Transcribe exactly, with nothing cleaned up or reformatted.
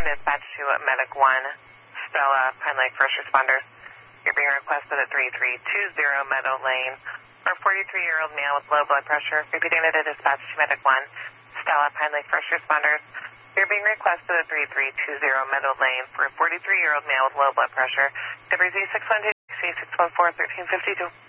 dispatch to Medic one, Stella, Pine Lake First Responders. You're being requested at three three two zero Meadow Lane for a forty-three-year-old male with low blood pressure. Repeating it at dispatch to Medic one, Stella, Pine Lake First Responders. You're being requested at three three two zero Meadow Lane for a forty-three-year-old male with low blood pressure. W Z six one two, six one four, one three five two.